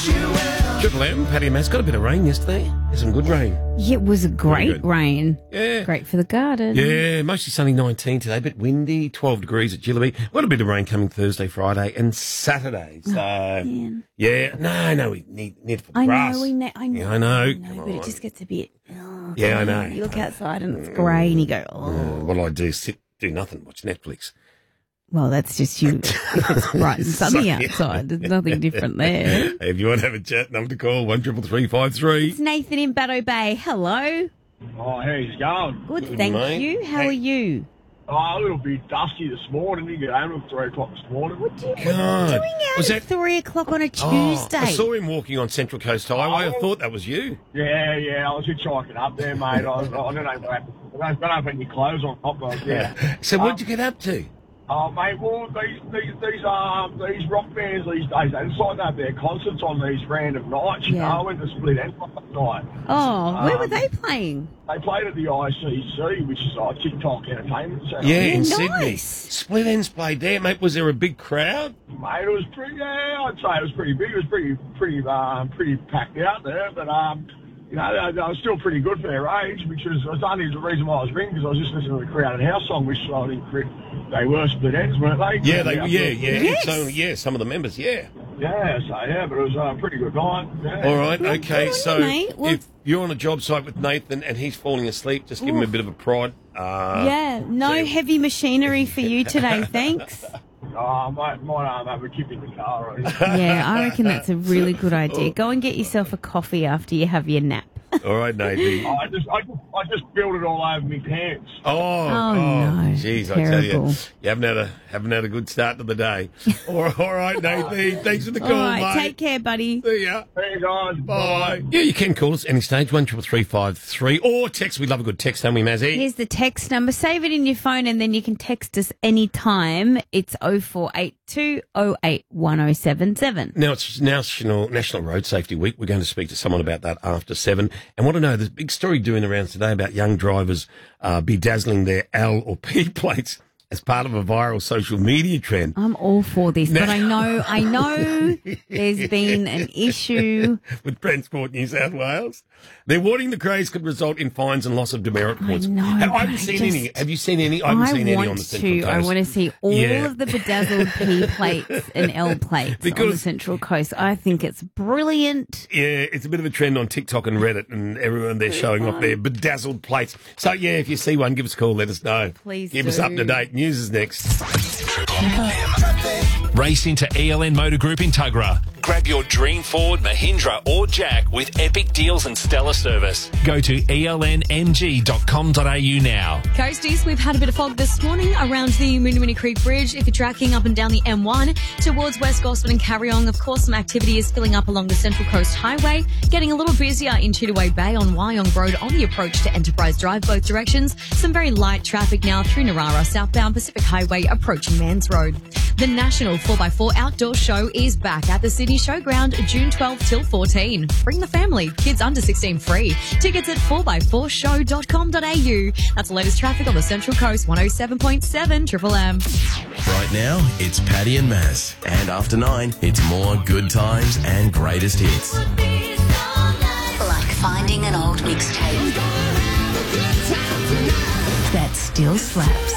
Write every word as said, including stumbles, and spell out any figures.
Triple M, Paddy and Matt's got a bit of rain yesterday. There's some good rain. Yeah, it was a great good. rain. Yeah. Great for the garden. Yeah, mostly sunny nineteen today, a bit windy, twelve degrees at Jillaby. Got a bit of rain coming Thursday, Friday and Saturday. So, man. yeah, no, no, we need, need it for the I grass. know, we ne- I know, Yeah, I know. I know Come but it on. just gets a bit. Oh, Yeah, I God. know. You look outside and it's grey, and you go, oh. Uh, what'll I do? Sit, do nothing, watch Netflix. Well, that's just you. If it's bright and sunny outside, there's nothing different there. Hey, if you want to have a chat, number to call one triple three five three. It's Nathan in Batto Bay. Hello. Oh, how's it going? Good, Good, thank mate. you. How Hey. are you? Oh, a little bit dusty this morning. You get home at three o'clock this morning. What do you what are God. you doing out Was at that- three o'clock on a Oh, Tuesday? I saw him walking on Central Coast Highway. I Oh. thought that was you. Yeah, yeah, I was hitchhiking up there, mate. I, was, I don't know what happened. I don't, don't have any clothes on top, but yeah. So what'd Um, you get up to? Oh, mate, well, these these these um these rock bands these days, they decide to have their concerts on these random nights. You Yeah. know, I went to Split End last night. Oh, where were Um, they playing? They played at the I C C, which is like TikTok Entertainment Centre. Yeah, Yeah, in nice. Sydney. Split Ends played there, mate. Was there a big crowd? Mate, it was pretty. Yeah, I'd say it was pretty big. It was pretty, pretty, um, pretty packed out there. But um, you know, they, they were still pretty good for their age, which was, was only the reason why I was ringing because I was just listening to the Crowded House song, which I think they were Split Ends, weren't they? Yeah, they. Yeah, yeah. Yes. So yeah, some of the members. Yeah. Yeah, so yeah, but it was a pretty good night. Yeah. All right. Well, Okay. good on So you, mate. Well- if you're on a job site with Nathan and he's falling asleep, just give him a bit of a prod. Uh, Yeah, no so- heavy machinery for you today, thanks. Oh, I might, might um, have a kip in the car. Right? Yeah, I reckon that's a really good idea. Go and get yourself a coffee after you have your nap. All right, Nathan. I just, I just, I just spilled it all over my pants. Oh, Oh, no. Jeez, I tell you, Terrible. you haven't had a haven't had a good start to the day. all, right, all right, Nathan. Thanks for the All call, right, mate. take care, buddy. See ya. Hey guys, Bye. Yeah, you can call us any stage one triple three five three or text. We love a good text, don't we, Mazzy? Here's the text number. Save it in your phone and then you can text us anytime. It's oh four eight two oh eight one oh seven seven. Now it's National National Road Safety Week. We're going to speak to someone about that after seven. And want to know, there's a big story doing around today about young drivers uh, bedazzling their L or P plates as part of a viral social media trend. I'm all for this, but I know, I know there's been an issue. With Transport New South Wales. They're warning the craze could result in fines and loss of demerit points. know, I but haven't I seen just- any. Have you seen any? I haven't I seen any want on the Central to. Coast. I want to see all Yeah. of the bedazzled P plates and L plates on the Because- Central Coast. I think it's brilliant. Yeah, it's a bit of a trend on TikTok and Reddit, and everyone they're showing off their bedazzled plates. So yeah, if you see one, give us a call. Let us know. Please Give us do. up to date. News is next. Race into E L N Motor Group in Tuggerah. Grab your dream Ford, Mahindra or Jack with epic deals and stellar service. Go to E L N M G dot com dot A U now. Coasties, we've had a bit of fog this morning around the Moonamuni Creek Bridge. If you're tracking up and down the M one towards West Gosford and Carryong, of course, some activity is filling up along the Central Coast Highway, getting a little busier in Tudaway Bay on Wyong Road on the approach to Enterprise Drive, both directions. Some very light traffic now through Narara, southbound Pacific Highway approaching Mans Road. The National four by four Outdoor Show is back at the Sydney Showground June twelfth till fourteen. Bring the family. Kids under sixteen free. Tickets at four by four show dot com dot A U. That's the latest traffic on the Central Coast, one oh seven point seven Triple M. Right now, it's Paddy and Maz. And after nine, it's more good times and greatest hits. Like finding an old mixtape. That still slaps.